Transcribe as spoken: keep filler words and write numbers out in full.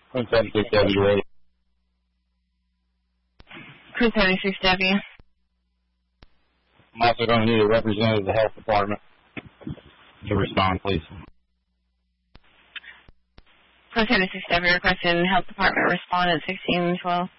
Queen seventy-six W eight. Queen seventy-six W. I'm also going to need a representative of the health department to respond, please. Queen seventy-six W requesting health department respond at sixteen twelve.